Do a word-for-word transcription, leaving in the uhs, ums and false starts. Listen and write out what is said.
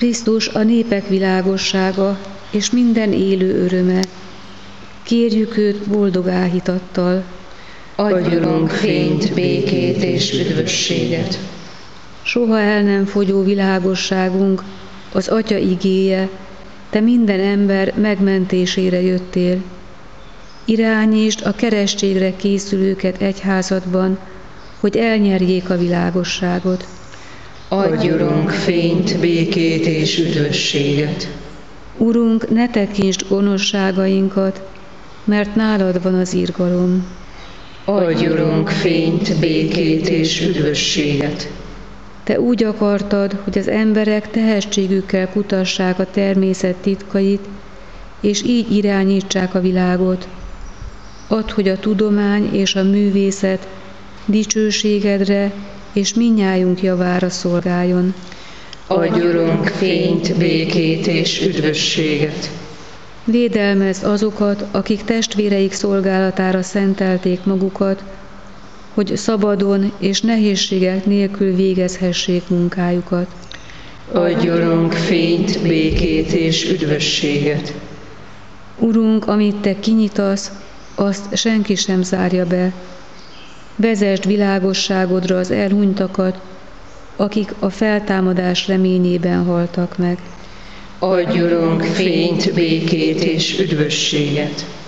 Krisztus a népek világossága és minden élő öröme. Kérjük őt boldog áhítattal. Adj, Urunk, fényt, békét és üdvösséget. Soha el nem fogyó világosságunk, az Atya igéje, te minden ember megmentésére jöttél. Irányítsd a keresztségre készülőket egyházadban, hogy elnyerjék a világosságot. Adj, Urunk, fényt, békét és üdvösséget. Urunk, ne tekintsd gonoszságainkat, mert nálad van az irgalom. Adj, Urunk, fényt, békét és üdvösséget. Te úgy akartad, hogy az emberek tehetségükkel kutassák a természet titkait, és így irányítsák a világot. Add, hogy a tudomány és a művészet dicsőségedre és mindnyájunk javára szolgáljon. Adj, Urunk, fényt, békét és üdvösséget. Védelmezd azokat, akik testvéreik szolgálatára szentelték magukat, hogy szabadon és nehézségek nélkül végezhessék munkájukat. Adj, Urunk, fényt, békét és üdvösséget. Urunk, amit te kinyitasz, azt senki sem zárja be. Vezesd világosságodra az elhunytakat, akik a feltámadás reményében haltak meg. Adj, Urunk, fényt, békét és üdvösséget.